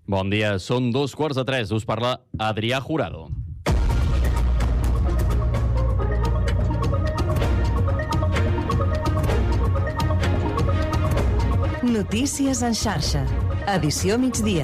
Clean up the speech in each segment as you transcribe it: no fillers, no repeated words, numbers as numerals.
Bon dia, són 2:15. Us parla Adrià Jurado. Notícies en xarxa. Edició migdia.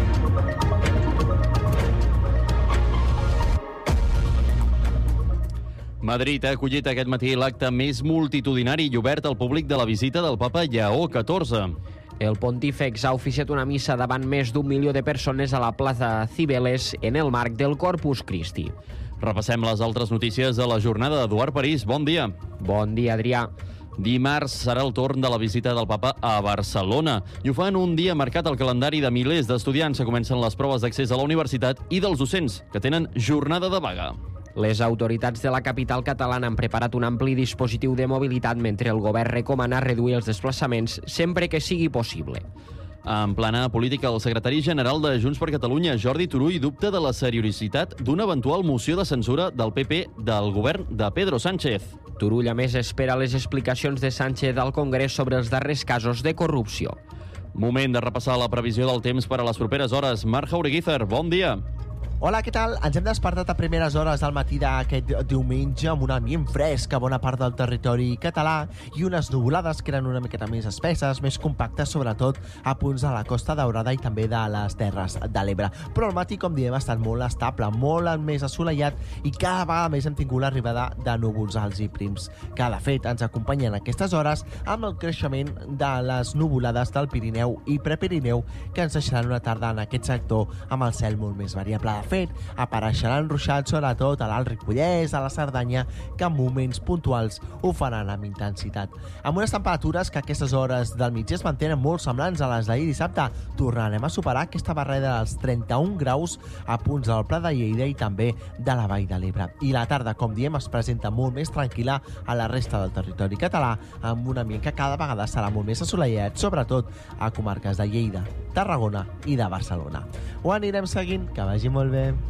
Madrid ha acollit aquest matí l'acte més multitudinari i obert al públic de la visita del papa Lleó XIV. El pontífex ha oficiat una missa davant més d'1 milió de persones a la plaça Cibeles en el marc del Corpus Christi. Repassem les altres notícies de la jornada. Eduard París, bon dia. Bon dia, Adrià. Dimarts serà el torn de la visita del papa a Barcelona i ho fa en un dia marcat al calendari de milers d'estudiants que comencen les proves d'accés a la universitat i dels docents que tenen jornada de vaga. Les autoritats de la capital catalana han preparat un ampli dispositiu de mobilitat mentre el govern recomana reduir els desplaçaments sempre que sigui possible. En plana política, el secretari general de Junts per Catalunya, Jordi Turull, dubta de la seriositat d'una eventual moció de censura del PP del govern de Pedro Sánchez. Turull, a més, espera les explicacions de Sánchez al Congrés sobre els darrers casos de corrupció. Moment de repassar la previsió del temps per a les properes hores. Marc Jaureguízar, bon dia. Hola, què tal? Ens hem despertat a primeres hores del matí d'aquest diumenge amb un ambient fresc a bona part del territori català i unes nuvolades que eren una miqueta més espesses, més compactes, sobretot a punts de la Costa Daurada i també de les Terres de l'Ebre. Però el matí, com diem, ha estat molt estable, molt més assolellat i cada vegada més hem tingut l'arribada de núvols alts i prims, que de fet ens acompanyen aquestes hores amb el creixement de les nuvolades del Pirineu i Prepirineu que ens deixaran una tarda en aquest sector amb el cel molt més variable. De fet, apareixeran ruixats sobretot a l'Alt Ripollès, a la Cerdanya, que en moments puntuals ho faran amb intensitat. Amb unes temperatures que a aquestes hores del migdia es mantenen molt semblants a les d'ahir dissabte, tornarem a superar aquesta barrera dels 31 graus a punts del Pla de Lleida i també de la Vall de l'Ebre. I la tarda, com diem, es presenta molt més tranquil·la a la resta del territori català, amb un ambient que cada vegada serà molt més assolellat, sobretot a comarques de Lleida, Tarragona i de Barcelona. Ho anirem seguint, que vagi molt bé.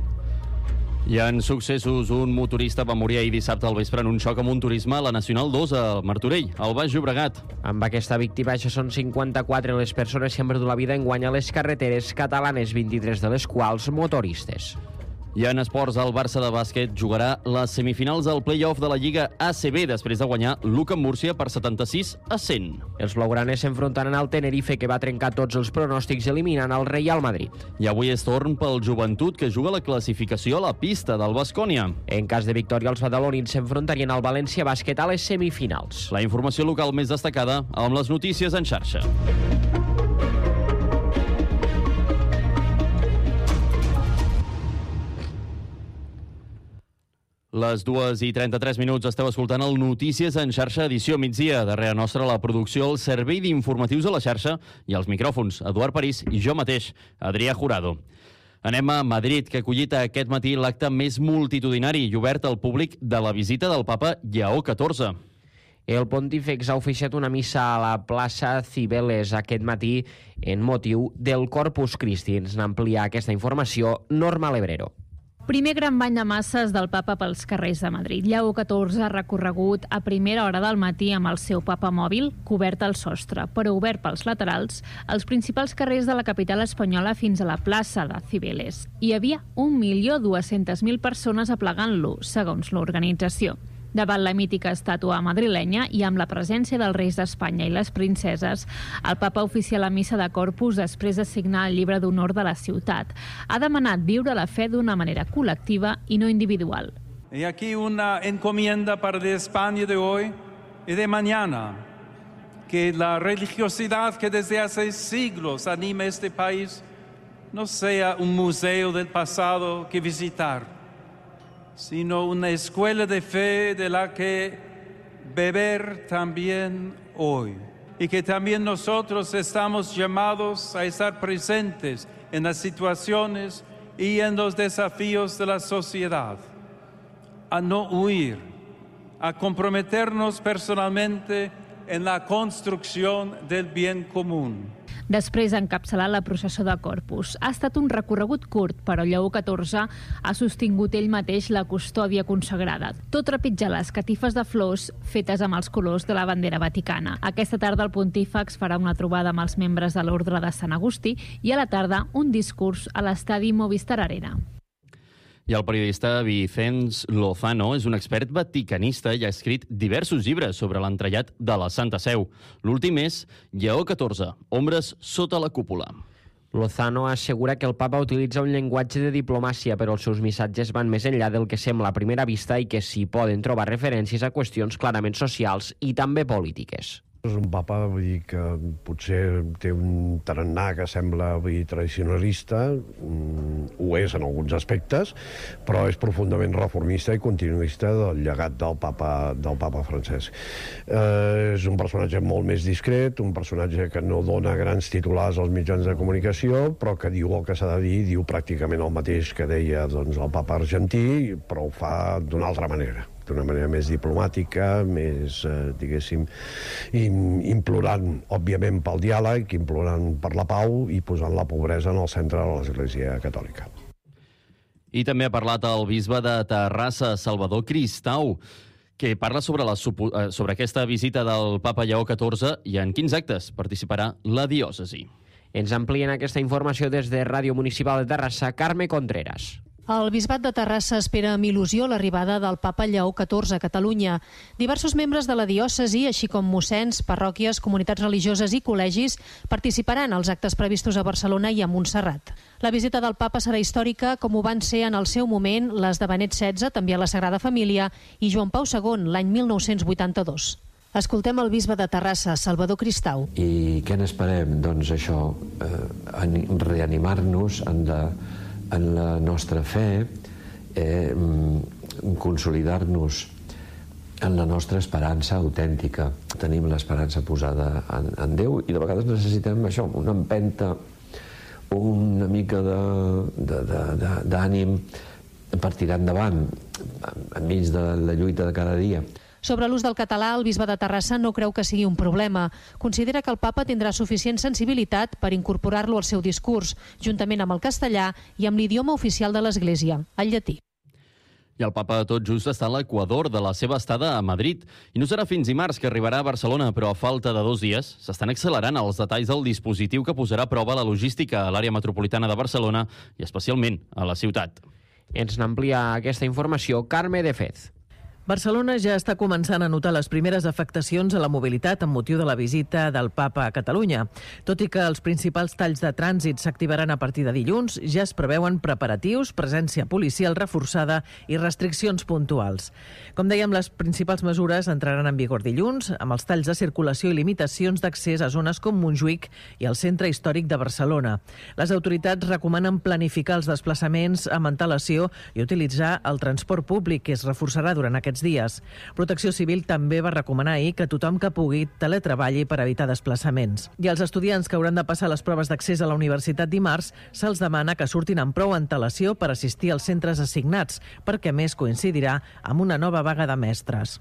Hi ha successos. Un motorista va morir ahir dissabte al vespre en un xoc amb un turisme a la Nacional 2 a Martorell, al Baix Llobregat. Amb aquesta víctima, ja són 54 les persones que han perdut la vida enguany a les carreteres catalanes, 23 de les quals motoristes. I en esports, el Barça de bàsquet jugarà les semifinals del play-off de la Lliga ACB després de guanyar l'UCAM Múrcia per 76-100. Els blaugranes s'enfrontaran al Tenerife, que va trencar tots els pronòstics eliminant el Real Madrid. I avui és torn pel Joventut, que juga la classificació a la pista del Baskonia. En cas de victòria, els badalonins s'enfrontarien al València Bàsquet a les semifinals. La informació local més destacada amb les notícies en xarxa. Les 2:33 esteu escoltant el Notícies en xarxa, edició migdia. Darrere nostra la producció, el servei d'informatius a la xarxa i els micròfons, Eduard París i jo mateix, Adrià Jurado. Anem a Madrid, que ha acollit aquest matí l'acte més multitudinari i obert al públic de la visita del papa Lleó XIV. El pontífex ha oficiat una missa a la plaça Cibeles aquest matí en motiu del Corpus Christi. Ens n'amplia aquesta informació Norma Lebrero. Primer gran bany de masses del papa pels carrers de Madrid. Lleó XIV ha recorregut a primera hora del matí amb el seu papa mòbil, cobert al sostre, però obert pels laterals, als principals carrers de la capital espanyola fins a la plaça de Cibeles. Hi havia 1.200.000 persones aplegant-lo, segons l'organització. Davant la mítica estàtua madrilenya i amb la presència dels reis d'Espanya i les princeses, el papa oficia la missa de Corpus després de signar el llibre d'honor de la ciutat. Ha demanat viure la fe d'una manera col·lectiva i no individual. Y aquí una encomienda para de España de hoy y de mañana, que la religiosidad que desde hace siglos anima este país no sea un museo del pasado que visitar, sino una escuela de fe de la que beber también hoy. Y que también nosotros estamos llamados a estar presentes en las situaciones y en los desafíos de la sociedad, a no huir, a comprometernos personalmente en la construcción del bien común. després d'encapçalar la processó de Corpus. Ha estat un recorregut curt, però Lleó XIV ha sostingut ell mateix la custòdia consagrada, tot trepitjar les catifes de flors fetes amb els colors de la bandera vaticana. Aquesta tarda el pontífex farà una trobada amb els membres de l'Ordre de Sant Agustí i a la tarda un discurs a l'estadi Movistar Arena. I el periodista Vicens Lozano és un expert vaticanista i ha escrit diversos llibres sobre l'entrellat de la Santa Seu. L'últim és Lleó XIV, Ombres sota la cúpula. Lozano assegura que el papa utilitza un llenguatge de diplomàcia, però els seus missatges van més enllà del que sembla a primera vista i que s'hi poden trobar referències a qüestions clarament socials i també polítiques. És un papa, vull dir, que potser té un tarannà que sembla tradicionalista, ho és en alguns aspectes, però és profundament reformista i continuista del llegat del papa Francesc. És un personatge molt més discret, un personatge que no dona grans titulars als mitjans de comunicació, però que diu el que s'ha de dir, diu pràcticament el mateix que deia el papa argentí, però ho fa d'una altra manera més diplomàtica, més, diguéssim, implorant, òbviament, pel diàleg, implorant per la pau i posant la pobresa en el centre de l'Església Catòlica. I també ha parlat el bisbe de Terrassa, Salvador Cristau, que parla sobre aquesta visita del papa Lleó XIV i en quins actes participarà la diòcesi. Ens amplien aquesta informació des de Ràdio Municipal de Terrassa, Carme Contreras. El Bisbat de Terrassa espera amb il·lusió l'arribada del papa Lleó XIV a Catalunya. Diversos membres de la diòcesi, així com mossens, parròquies, comunitats religioses i col·legis, participaran als actes previstos a Barcelona i a Montserrat. La visita del papa serà històrica, com ho van ser en el seu moment les de Benet XVI, també a la Sagrada Família, i Joan Pau II, l'any 1982. Escoltem el bisbe de Terrassa, Salvador Cristau. I què n'esperem? Doncs això, reanimar-nos en la nostra fe, consolidar-nos en la nostra esperança autèntica. Tenim l'esperança posada en Déu i de vegades necessitem això, una empenta, una mica d'ànim per tirar endavant enmig de la lluita de cada dia. Sobre l'ús del català, el bisbe de Terrassa no creu que sigui un problema. Considera que el papa tindrà suficient sensibilitat per incorporar-lo al seu discurs, juntament amb el castellà i amb l'idioma oficial de l'Església, el llatí. I el papa tot just està a l'equador de la seva estada a Madrid. I no serà fins dimarts que arribarà a Barcelona, però a falta de 2 dies s'estan accelerant els detalls del dispositiu que posarà a prova la logística a l'àrea metropolitana de Barcelona i especialment a la ciutat. Ens n'amplia aquesta informació Carme de Fez. Barcelona ja està començant a notar les primeres afectacions a la mobilitat amb motiu de la visita del papa a Catalunya. Tot i que els principals talls de trànsit s'activaran a partir de dilluns, ja es preveuen preparatius, presència policial reforçada i restriccions puntuals. Com dèiem, les principals mesures entraran en vigor dilluns, amb els talls de circulació i limitacions d'accés a zones com Montjuïc i el centre històric de Barcelona. Les autoritats recomanen planificar els desplaçaments amb antelació i utilitzar el transport públic, que es reforçarà durant aquests dies. Protecció Civil també va recomanar ahir que tothom que pugui teletreballi per evitar desplaçaments. I als estudiants que hauran de passar les proves d'accés a la universitat dimarts se'ls demana que surtin amb prou antelació per assistir als centres assignats, perquè a més coincidirà amb una nova vaga de mestres.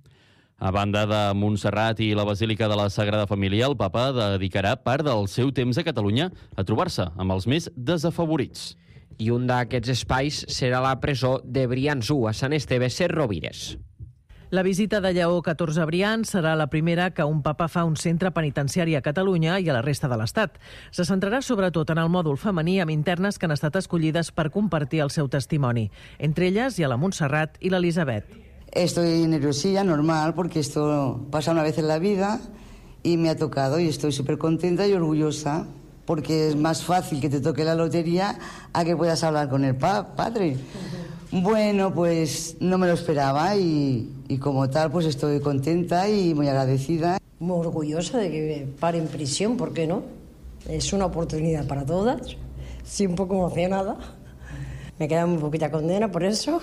A banda de Montserrat i la Basílica de la Sagrada Família, el papa dedicarà part del seu temps a Catalunya a trobar-se amb els més desafavorits. I un d'aquests espais serà la presó de Brians-1 a Sant Esteve Sesrovires. La visita de Lleó XIV a Brians serà la primera que un papa fa a un centre penitenciari a Catalunya i a la resta de l'Estat. Se centrarà sobretot en el mòdul femení amb internes que han estat escollides per compartir el seu testimoni. Entre elles hi ha la Montserrat i l'Elisabet. Estoy nerviosilla, normal, porque esto pasa una vez en la vida y me ha tocado y estoy súper contenta y orgullosa. Porque es más fácil que te toque la lotería a que puedas hablar con el padre. Bueno, pues no me lo esperaba y como tal pues estoy contenta y muy agradecida. Muy orgullosa de que me pare en prisión, ¿por qué no? Es una oportunidad para todas. Sí, un poco emocionada. Me queda muy poquita condena por eso.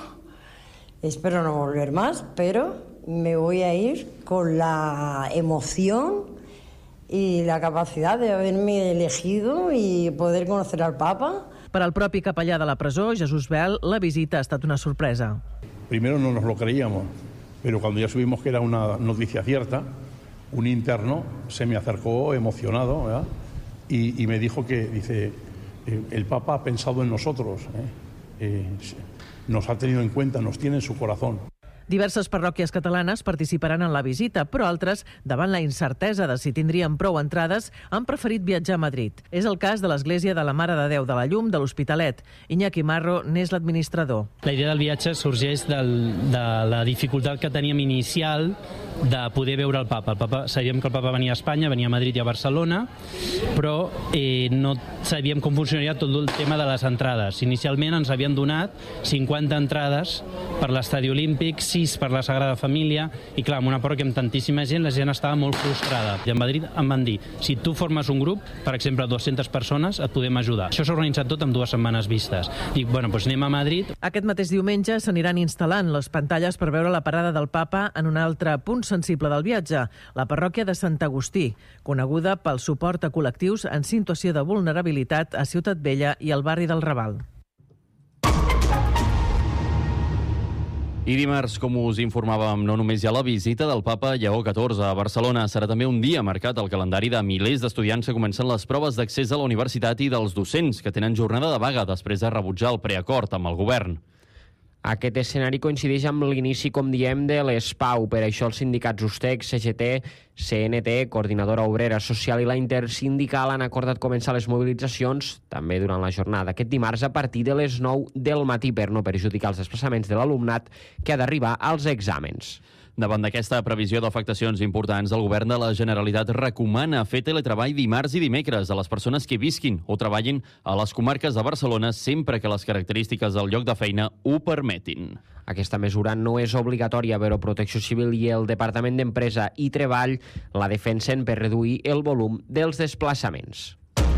Espero no volver más, pero me voy a ir con la emoción i la capacitat d'haver-me elegido i poder conocer al Papa. Per al propi capellà de la presó, Jesús Bel, la visita ha estat una sorpresa. Primero no nos lo creíamos, pero cuando ya supimos que era una noticia cierta, un interno se me acercó emocionado, ¿verdad? y me dijo que, dice, el Papa ha pensado en nosotros, nos ha tenido en cuenta, nos tiene en su corazón. Diverses parròquies catalanes participaran en la visita, però altres, davant la incertesa de si tindrien prou entrades, han preferit viatjar a Madrid. És el cas de l'Església de la Mare de Déu de la Llum de l'Hospitalet. Iñaki Marro n'és l'administrador. La idea del viatge sorgeix de la dificultat que teníem inicial de poder veure el Papa. Sabíem que el Papa venia a Espanya, venia a Madrid i a Barcelona, però no sabíem com funcionaria tot el tema de les entrades. Inicialment ens havien donat 50 entrades per l'Estadi Olímpic, 6 per la Sagrada Família, i clar, amb una parròquia amb tantíssima gent, la gent estava molt frustrada. I a Madrid em van dir, si tu formes un grup, per exemple, 200 persones, et podem ajudar. Això s'ha organitzat tot en 2 setmanes vistes. Dic, bueno, doncs anem a Madrid. Aquest mateix diumenge s'aniran instal·lant les pantalles per veure la parada del Papa en un altre punt sensible del viatge, la parròquia de Sant Agustí, coneguda pel suport a col·lectius en situació de vulnerabilitat a Ciutat Vella i al barri del Raval. I dimarts, com us informàvem, no només hi ha la visita del Papa Lleó XIV a Barcelona, serà també un dia marcat al calendari de milers d'estudiants que comencen les proves d'accés a la universitat i dels docents que tenen jornada de vaga després de rebutjar el preacord amb el govern. Aquest escenari coincideix amb l'inici, com diem, de l'ESPAU. Per això els sindicats USTEC, CGT, CNT, Coordinadora Obrera Social i la Intersindical han acordat començar les mobilitzacions també durant la jornada aquest dimarts a partir de les 9 del matí per no perjudicar els desplaçaments de l'alumnat que ha d'arribar als exàmens. Davant d'aquesta previsió d'afectacions importants, el govern de la Generalitat recomana fer teletreball dimarts i dimecres a les persones que visquin o treballin a les comarques de Barcelona sempre que les característiques del lloc de feina ho permetin. Aquesta mesura no és obligatòria, però Protecció Civil i el Departament d'Empresa i Treball la defensen per reduir el volum dels desplaçaments.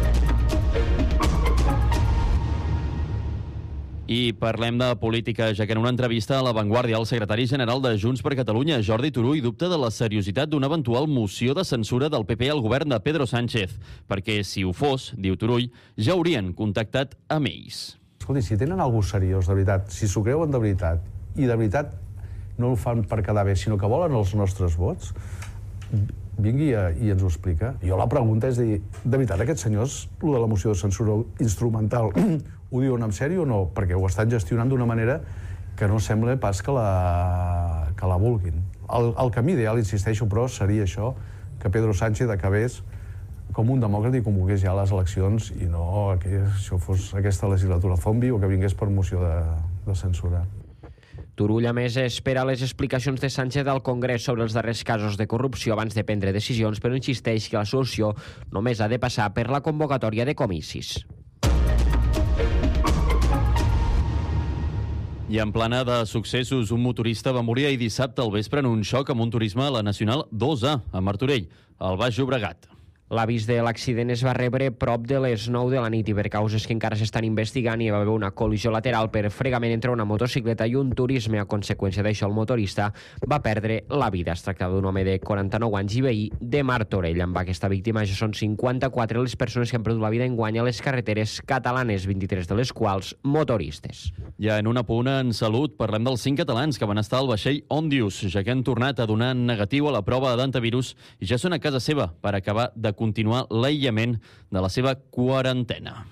I parlem de política, ja que en una entrevista a La Vanguardia el secretari general de Junts per Catalunya, Jordi Turull, dubta de la seriositat d'una eventual moció de censura del PP al govern de Pedro Sánchez, perquè si ho fos, diu Turull, ja haurien contactat amb ells. Escolti, si tenen alguna cosa seriós, de veritat, si s'ho creuen de veritat, i de veritat no ho fan per quedar bé, sinó que volen els nostres vots, vingui i ens ho explica. Jo la pregunta és dir, de veritat, aquests senyors, el de la moció de censura instrumental, ho diuen en sèrio o no? Perquè ho estan gestionant d'una manera que no sembla pas que la vulguin. El camí ideal, insisteixo, però, seria això, que Pedro Sánchez acabés com un demòcrata i convoqués ja les eleccions i no que això fos aquesta legislatura zombi o que vingués per moció de censura. Turull, a més, espera les explicacions de Sánchez al Congrés sobre els darrers casos de corrupció abans de prendre decisions, però insisteix que la solució només ha de passar per la convocatòria de comicis. I en plana de successos, un motorista va morir ahir dissabte al vespre en un xoc amb un turisme a la Nacional 2A, a Martorell, al Baix Llobregat. L'avís de l'accident es va rebre prop de les 9 de la nit i per causes que encara s'estan investigant hi va haver una col·lisió lateral per fregament entre una motocicleta i un turisme. A conseqüència d'això, el motorista va perdre la vida. Es tractava d'un home de 49 anys i veí de Martorell. Amb aquesta víctima ja són 54 les persones que han perdut la vida enguany a les carreteres catalanes, 23 de les quals motoristes. Ja en un apunt en salut, parlem dels 5 catalans que van estar al vaixell Òndius, ja que han tornat a donar negatiu a la prova d'antivirus i ja són a casa seva per acabar de continuar l'aïllament de la seva quarantena.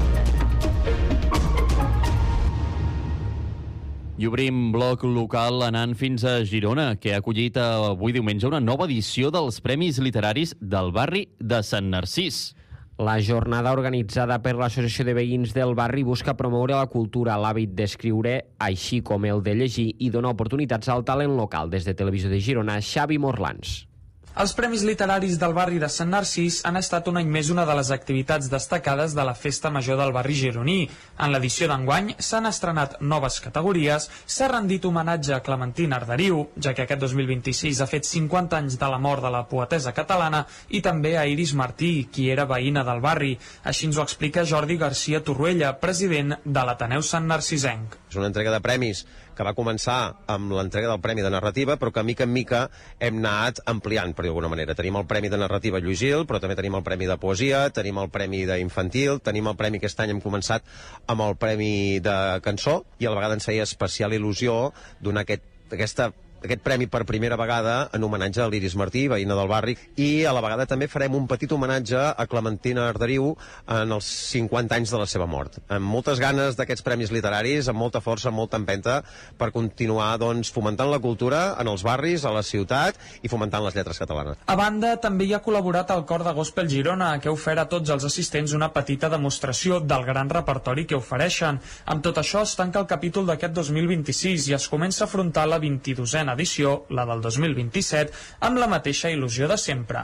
I obrim bloc local anant fins a Girona, que ha acollit avui diumenge una nova edició dels Premis Literaris del barri de Sant Narcís. La jornada organitzada per l'Associació de Veïns del Barri busca promoure la cultura, l'hàbit d'escriure, així com el de llegir, i donar oportunitats al talent local. Des de Televisió de Girona, Xavi Morlans. Els Premis Literaris del barri de Sant Narcís han estat un any més una de les activitats destacades de la Festa Major del barri gironí. En l'edició d'enguany s'han estrenat noves categories, s'ha rendit homenatge a Clementina Arderiu, ja que aquest 2026 ha fet 50 anys de la mort de la poetessa catalana, i també a Iris Martí, qui era veïna del barri. Així ens ho explica Jordi García Torruella, president de l'Ateneu Sant Narcisenc. És una entrega de premis que va començar amb l'entrega del Premi de Narrativa, però que mica en mica hem anat ampliant, per dir d'alguna manera. Tenim el Premi de Narrativa Lluís Gil, però també tenim el Premi de Poesia, tenim el Premi d'Infantil, tenim el Premi que aquest any hem començat amb el Premi de Cançó, i a la vegada ens feia especial il·lusió donar aquesta aquest premi per primera vegada en homenatge a l'Iris Martí, veïna del barri, i a la vegada també farem un petit homenatge a Clementina Arderiu en els 50 anys de la seva mort. Amb moltes ganes d'aquests premis literaris, amb molta força, amb molta empenta, per continuar fomentant la cultura en els barris, a la ciutat i fomentant les lletres catalanes. A banda, també hi ha col·laborat el Cor de Gospel Girona, que ha ofert a tots els assistents una petita demostració del gran repertori que ofereixen. Amb tot això es tanca el capítol d'aquest 2026 i es comença a afrontar la 22a edició, la del 2027, amb la mateixa il·lusió de sempre.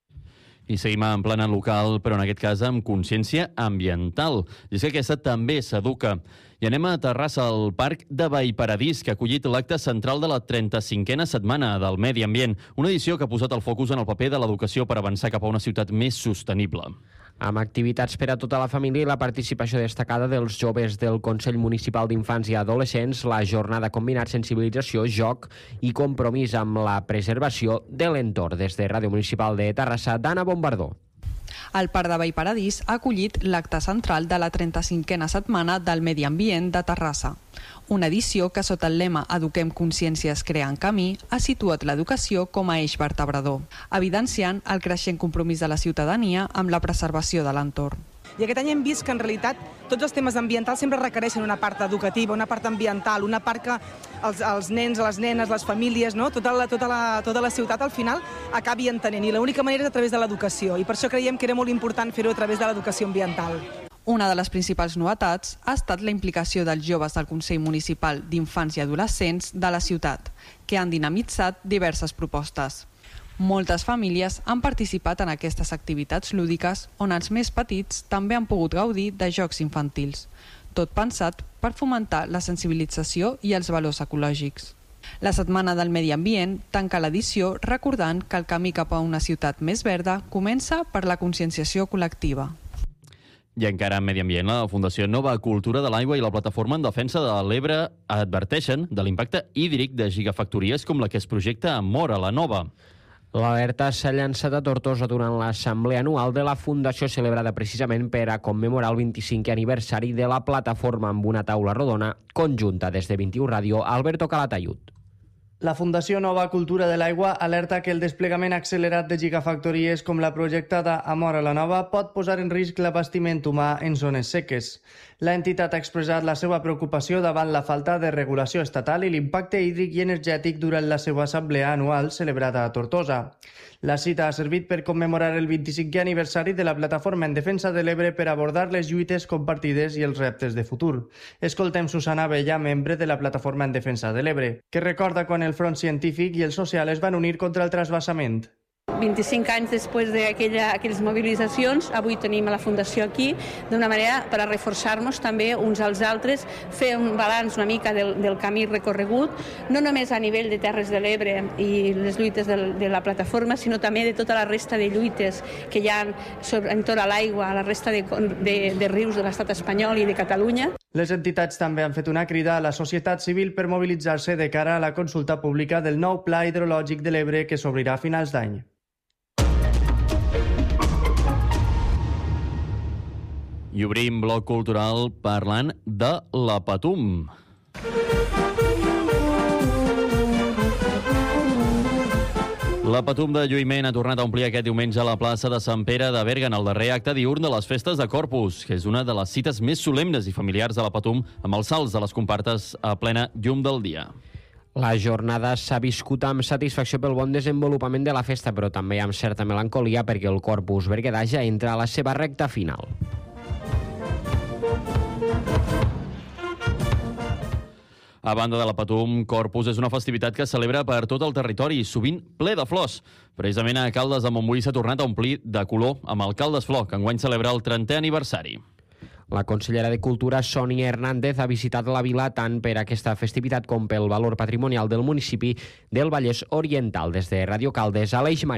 I seguim en plana local, però en aquest cas amb consciència ambiental. I és que aquesta també s'educa. I anem a Terrassa, al Parc de Vallparadís, que ha acollit l'acte central de la 35a Setmana del Medi Ambient, una edició que ha posat el focus en el paper de l'educació per avançar cap a una ciutat més sostenible. Amb activitats per a tota la família i la participació destacada dels joves del Consell Municipal d'Infants i Adolescents, la jornada ha combinat sensibilització, joc i compromís amb la preservació de l'entorn. Des de Ràdio Municipal de Terrassa, Dana Bombardó. El Parc de Vallparadís ha acollit l'acte central de la 35a Setmana del Medi Ambient de Terrassa. Una edició que, sota el lema Eduquem consciències creant camí, ha situat l'educació com a eix vertebrador, evidenciant el creixent compromís de la ciutadania amb la preservació de l'entorn. I aquest any hem vist que en realitat tots els temes ambientals sempre requereixen una part educativa, una part ambiental, una part que els nens, les nenes, les famílies, no? tota la ciutat al final acabi entenent. I l'única manera és a través de l'educació. I per això creiem que era molt important fer-ho a través de l'educació ambiental. Una de les principals novetats ha estat la implicació dels joves del Consell Municipal d'Infants i Adolescents de la ciutat, que han dinamitzat diverses propostes. Moltes famílies han participat en aquestes activitats lúdiques on els més petits també han pogut gaudir de jocs infantils, tot pensat per fomentar la sensibilització i els valors ecològics. La Setmana del Medi Ambient tanca l'edició recordant que el camí cap a una ciutat més verda comença per la conscienciació col·lectiva. I encara en medi ambient, la Fundació Nova Cultura de l'Aigua i la Plataforma en Defensa de l'Ebre adverteixen de l'impacte hídric de gigafactories com la que es projecta a Móra la Nova. L'alerta s'ha llançat a Tortosa durant l'assemblea anual de la Fundació, celebrada precisament per a commemorar el 25è aniversari de la plataforma amb una taula rodona conjunta. Des de 21 Ràdio, Alberto Calatayud. La Fundació Nova Cultura de l'Aigua alerta que el desplegament accelerat de gigafactories com la projectada a Móra la Nova pot posar en risc l'abastiment humà en zones seques. L'entitat ha expressat la seva preocupació davant la falta de regulació estatal i l'impacte hídric i energètic durant la seva assemblea anual celebrada a Tortosa. La cita ha servit per commemorar el 25è aniversari de la Plataforma en Defensa de l'Ebre per abordar les lluites compartides i els reptes de futur. Escoltem Susana Abella, membre de la Plataforma en Defensa de l'Ebre, que recorda quan el front científic i el social es van unir contra el transvasament. 25 anys després d'aquelles mobilitzacions, avui tenim a la Fundació aquí, d'una manera per a reforçar-nos també uns als altres, fer un balanç una mica del camí recorregut, no només a nivell de Terres de l'Ebre i les lluites de la plataforma, sinó també de tota la resta de lluites que hi ha entorn a l'aigua, a la resta de rius de l'estat espanyol i de Catalunya. Les entitats també han fet una crida a la societat civil per mobilitzar-se de cara a la consulta pública del nou Pla Hidrològic de l'Ebre que s'obrirà a finals d'any. I obrim bloc cultural parlant de la Patum. La Patum de Lluïment ha tornat a omplir aquest diumenge a la plaça de Sant Pere de Berga, el darrer acte diürn de les festes de Corpus, que és una de les cites més solemnes i familiars de la Patum, amb els salts de les compartes a plena llum del dia. La jornada s'ha viscut amb satisfacció pel bon desenvolupament de la festa, però també amb certa melancolia perquè el Corpus berguedà ja entra a la seva recta final. A banda de la Patum, Corpus és una festivitat que es celebra per tot el territori, sovint ple de flors. Precisament a Caldes de Montbui s'ha tornat a omplir de color amb el Caldes Flor, que enguany celebra el 30è aniversari. La consellera de Cultura, Sònia Hernández, ha visitat la vila tant per aquesta festivitat com pel valor patrimonial del municipi del Vallès Oriental. Des de Ràdio Caldes, Aleix Marí.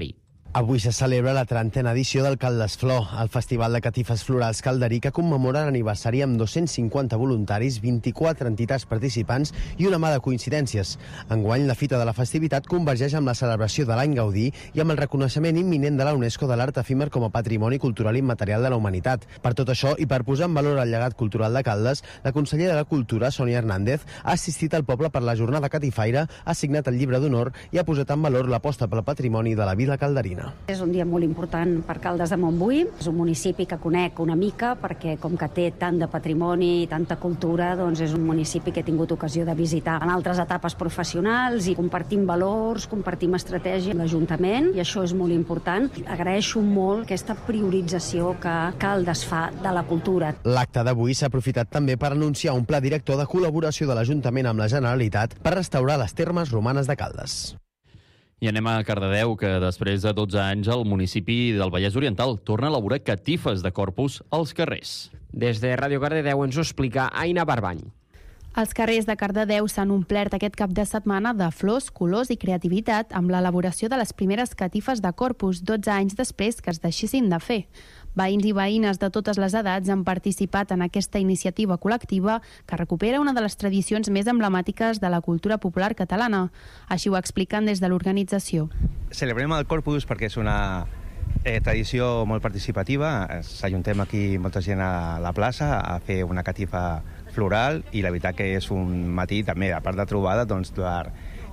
Avui se celebra la 30a edició del Caldes Flor, el Festival de Catifes Florals calderí que commemora l'aniversari amb 250 voluntaris, 24 entitats participants i una mà de coincidències. Enguany, la fita de la festivitat convergeix amb la celebració de l'any Gaudí i amb el reconeixement imminent de la UNESCO de l'art efímer com a patrimoni cultural immaterial de la humanitat. Per tot això, i per posar en valor el llegat cultural de Caldes, la consellera de Cultura, Sònia Hernández, ha assistit al poble per la jornada catifaire, ha signat el llibre d'honor i ha posat en valor l'aposta pel patrimoni de la vila calderina. És un dia molt important per Caldes de Montbui. És un municipi que conec una mica perquè com que té tant de patrimoni i tanta cultura, doncs és un municipi que he tingut ocasió de visitar en altres etapes professionals i compartim valors, compartim estratègia amb l'Ajuntament i això és molt important. Agraeixo molt aquesta priorització que Caldes fa de la cultura. L'acte d'avui s'ha aprofitat també per anunciar un pla director de col·laboració de l'Ajuntament amb la Generalitat per restaurar les termes romanes de Caldes. I anem a Cardedeu, que després de 12 anys el municipi del Vallès Oriental torna a elaborar catifes de Corpus als carrers. Des de Ràdio Cardedeu ens ho explica Aina Barbany. Els carrers de Cardedeu s'han omplert aquest cap de setmana de flors, colors i creativitat amb l'elaboració de les primeres catifes de Corpus, 12 anys després que es deixessin de fer. Veïns i veïnes de totes les edats han participat en aquesta iniciativa col·lectiva que recupera una de les tradicions més emblemàtiques de la cultura popular catalana. Així ho expliquen des de l'organització. Celebrem el Corpus perquè és una tradició molt participativa. S'ajuntem aquí molta gent a la plaça a fer una catifa floral i la veritat que és un matí també, a part de trobada, doncs, per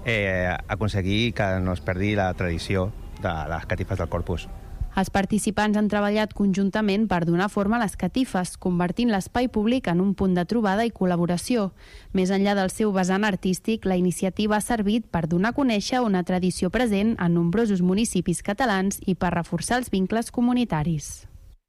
aconseguir que no es perdi la tradició de les catifes del Corpus. Els participants han treballat conjuntament per donar forma a les catifes, convertint l'espai públic en un punt de trobada i col·laboració. Més enllà del seu vessant artístic, la iniciativa ha servit per donar a conèixer una tradició present en nombrosos municipis catalans i per reforçar els vincles comunitaris.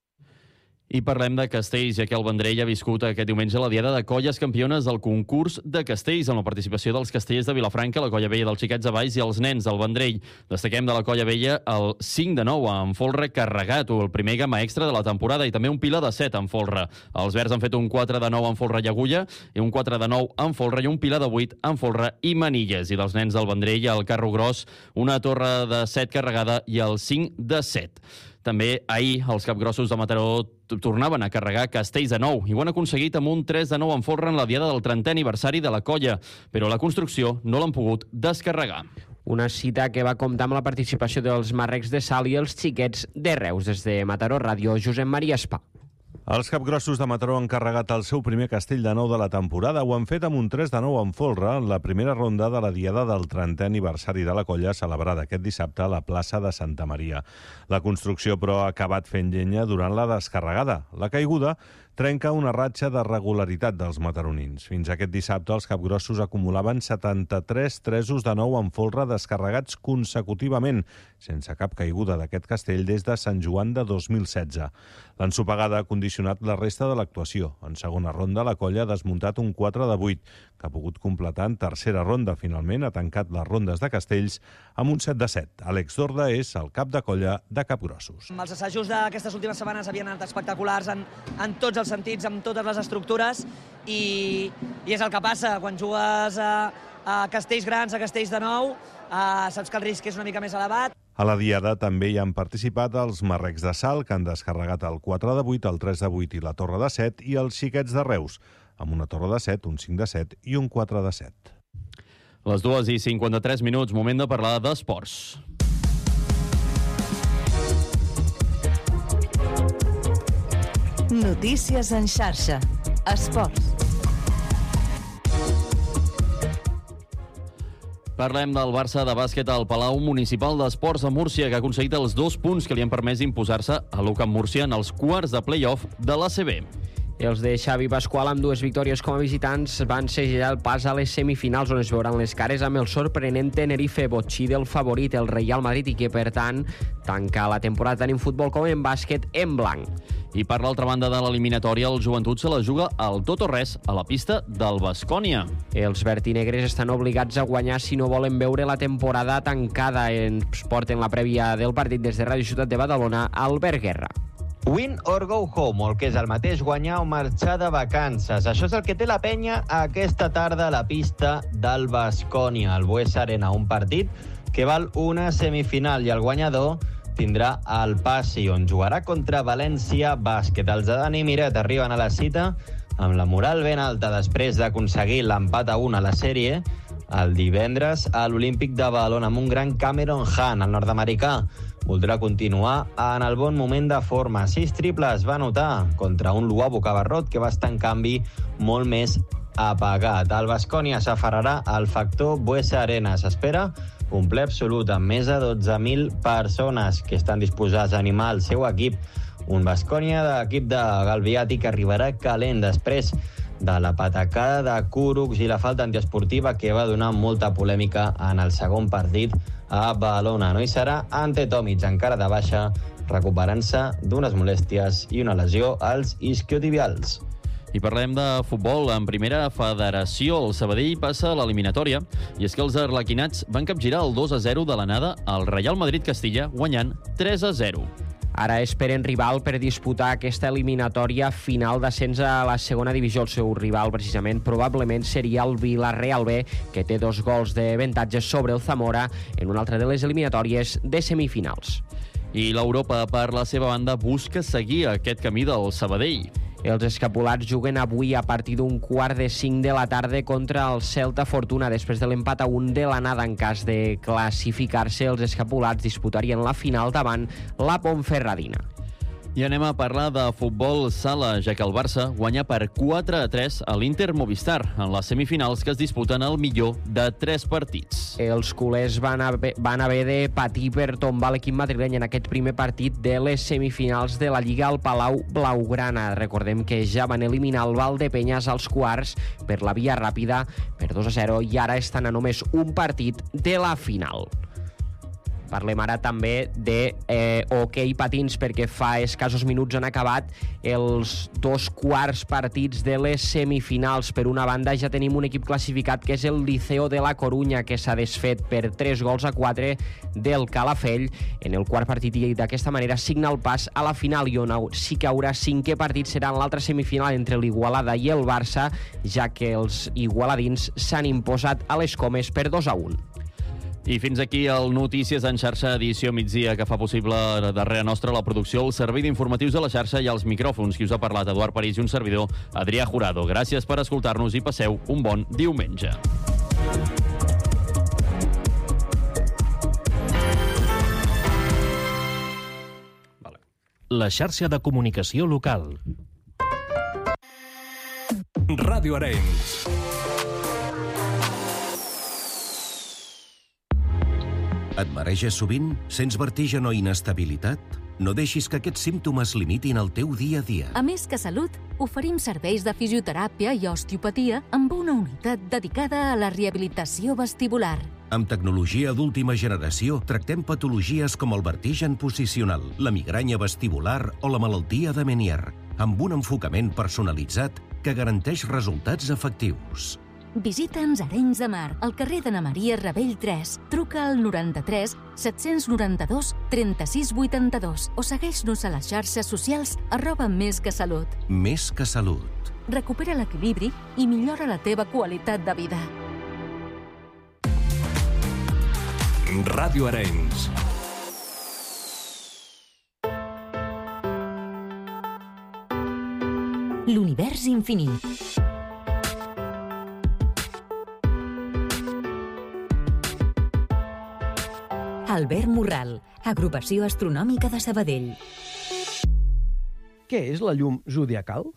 I parlem de castells, ja que el Vendrell ha viscut aquest diumenge la diada de colles campiones del concurs de castells, amb la participació dels castellers de Vilafranca, la colla vella dels Xiquets de Valls i els nens del Vendrell. Destaquem de la colla vella el 5 de 9 amb folre carregat, el primer gamma extra de la temporada, i també un pilar de 7 amb folre. Els verds han fet un 4 de 9 amb folre i agulla, i un 4 de 9 amb folre i un pilar de 8 amb folre i manilles. I dels nens del Vendrell, el carro gros, una torre de 7 carregada i el 5 de 7. També ahir els capgrossos de Mataró tornaven a carregar castells de 9 i ho han aconseguit amb un 3 de 9 en folre en la diada del 30è aniversari de la colla, però la construcció no l'han pogut descarregar. Una cita que va comptar amb la participació dels marrecs de Sal i els Xiquets de Reus. Des de Mataró Ràdio, Josep Maria Espà. Els capgrossos de Mataró han carregat el seu primer castell de 9 de la temporada. Ho han fet amb un 3 de 9 en folre en la primera ronda de la diada del 30è aniversari de la colla, celebrada aquest dissabte a la plaça de Santa Maria. La construcció, però, ha acabat fent llenya durant la descarregada. La caiguda trenca una ratxa de regularitat dels mataronins. Fins aquest dissabte els capgrossos acumulaven 73 tresos de 9 en folre descarregats consecutivament, sense cap caiguda d'aquest castell des de Sant Joan de 2016. L'ensopegada ha condicionat la resta de l'actuació. En segona ronda, la colla ha desmuntat un 4 de 8, que ha pogut completar en tercera ronda. Finalment ha tancat les rondes de castells amb un 7 de 7. Àlex Dorda és el cap de colla de capgrossos. Els assajos d'aquestes últimes setmanes havien anat espectaculars en tots els sentits, amb totes les estructures, i és el que passa quan jugues a castells grans, a castells de 9, saps que el risc és una mica més elevat. A la diada també hi han participat els marrecs de Sal, que han descarregat el 4 de 8, el 3 de 8 i la torre de 7, i els Xiquets de Reus, amb una torre de 7, un 5 de 7 i un 4 de 7. Les 2:53 minuts, moment de parlar d'esports. Notícies en xarxa. Esports. Parlem del Barça de bàsquet al Palau Municipal d'Esports de Múrcia, que ha aconseguit els 2 punts que li han permès imposar-se a l'UCAM Múrcia en els quarts de play-off de l'ACB. Els de Xavi Pasqual, amb 2 victòries com a visitants, van segellar el pas a les semifinals, on es veuran les cares amb el sorprenent Tenerife, botxí del favorit, el Real Madrid, i que, per tant, tanca la temporada tant en futbol com en bàsquet en blanc. I per l'altra banda de l'eliminatòria, el Joventut se la juga al tot o res a la pista del Baskonia. Els vertinegres estan obligats a guanyar si no volen veure la temporada tancada. Ens porten la prèvia del partit des de Ràdio Ciutat de Badalona, Albert Guerra. Win or go home, o el que és el mateix, guanyar o marxar de vacances. Això és el que té la penya aquesta tarda a la pista del Baskonia, al Buesa Arena, un partit que val una semifinal i el guanyador tindrà el Passi, on jugarà contra València Bàsquet. Els de Dani Miret arriben a la cita amb la moral ben alta després d'aconseguir l'empat a 1 a la sèrie el divendres a l'Olímpic de Badalona amb un gran Cameron Hunt. El nord-americà voldrà continuar en el bon moment de forma. 6 triples va anotar contra un Luavo Cabarrot que va estar en canvi molt més apagat. El Baskonia s'aferrarà al factor Buesa Arena. S'espera un ple absolut amb més de 12.000 persones que estan disposats a animar el seu equip. Un Baskonia d'equip de Galbiati que arribarà calent després de la patacada de Kurucs i la falta antiesportiva que va donar molta polèmica en el segon partit a Badalona. No hi serà ante Tomic, encara de baixa, recuperant-se d'unes molèsties i una lesió als isquiotibials. I parlem de futbol. En primera federació, el Sabadell passa a l'eliminatòria, i és que els arlequinats van capgirar el 2-0 de l'anada al Real Madrid-Castilla, guanyant 3-0. Ara esperen rival per disputar aquesta eliminatòria final d'ascens a la segona divisió. El seu rival, precisament, probablement seria el Villarreal B, que té 2 gols d'avantatge sobre el Zamora en una altra de les eliminatòries de semifinals. I l'Europa, per la seva banda, busca seguir aquest camí del Sabadell. Els escapulars juguen avui a partir d'un 4:45 de la tarda contra el Celta Fortuna. Després de l'empat a 1 de l'anada, en cas de classificar-se, els escapulars disputarien la final davant la Ponferradina. I anem a parlar de futbol sala, ja que el Barça guanya per 4-3 a l'Inter Movistar en les semifinals que es disputen al millor de 3 partits. Els culers van haver de patir per tombar l'equip madrileny en aquest primer partit de les semifinals de la Lliga al Palau Blaugrana. Recordem que ja van eliminar el Valdepeñas als quarts per la via ràpida per 2-0 i ara estan a només un partit de la final. Parlem ara també de hoquei patins, perquè fa escassos minuts han acabat els 2 quarts partits de les semifinals. Per una banda, ja tenim un equip classificat, que és el Liceo de la Corunya, que s'ha desfet per 3-4 del Calafell en el quart partit, i d'aquesta manera signa el pas a la final, i on sí que haurà 5è partit serà en l'altra semifinal entre l'Igualada i el Barça, ja que els igualadins s'han imposat a les Comes per 2-1. I fins aquí el Notícies en xarxa, edició migdia, que fa possible darrere nostra la producció, el servei d'informatius a la xarxa i els micròfons. Qui us ha parlat, Eduard París, i un servidor, Adrià Jurado. Gràcies per escoltar-nos i passeu un bon diumenge. La xarxa de comunicació local. Ràdio Arenys. Et mareges sovint? Sents vertigen o inestabilitat? No deixis que aquests símptomes limitin el teu dia a dia. A Més que Salut, oferim serveis de fisioteràpia i osteopatia amb una unitat dedicada a la rehabilitació vestibular. Amb tecnologia d'última generació, tractem patologies com el vertigen posicional, la migranya vestibular o la malaltia de Meniere, amb un enfocament personalitzat que garanteix resultats efectius. Visita'ns a Arenys de Mar, al carrer d'Anna Maria Ravell 3. Truca al 93 792 36 82 o segueix-nos a les xarxes socials @mesquesalut. Més que Salut. Recupera l'equilibri i millora la teva qualitat de vida. Ràdio Arenys. L'univers infinit. Albert Morral, Agrupació Astronòmica de Sabadell. Què és la llum zodiacal?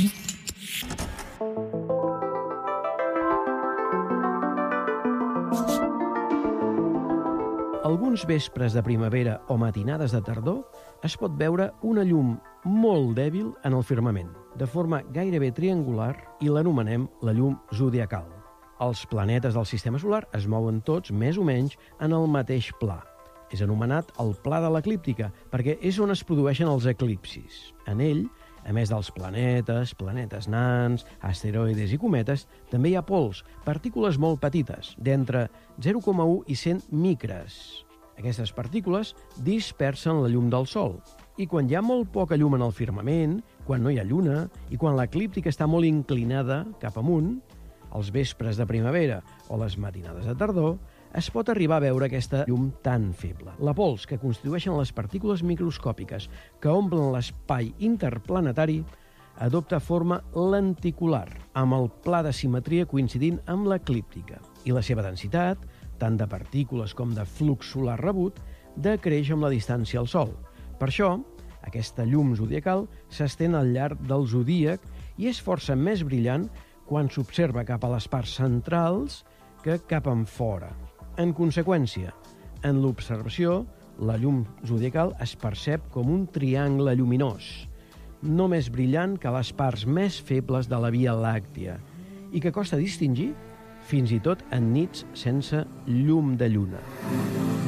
Alguns vespres de primavera o matinades de tardor es pot veure una llum molt dèbil en el firmament, de forma gairebé triangular, i l'anomenem la llum zodiacal. Els planetes del sistema solar es mouen tots més o menys en el mateix pla. És anomenat el pla de l'eclíptica perquè és on es produeixen els eclipsis. En ell, a més dels planetes nans, asteroides i cometes, també hi ha pols, partícules molt petites, d'entre 0,1 i 100 micres. Aquestes partícules dispersen la llum del Sol. I quan hi ha molt poca llum en el firmament, quan no hi ha lluna i quan l'eclíptica està molt inclinada cap amunt, els vespres de primavera o les matinades de tardor, es pot arribar a veure aquesta llum tan feble. La pols que constitueixen les partícules microscòpiques que omplen l'espai interplanetari adopta forma lenticular, amb el pla de simetria coincidint amb l'eclíptica. I la seva densitat, tant de partícules com de flux solar rebut, decreix amb la distància al Sol. Per això, aquesta llum zodiacal s'estén al llarg del zodíac i és força més brillant quan s'observa cap a les parts centrals que cap en fora. En conseqüència, en l'observació, la llum zodiacal es percep com un triangle lluminós, no més brillant que les parts més febles de la Via Làctia i que costa distingir fins i tot en nits sense llum de lluna.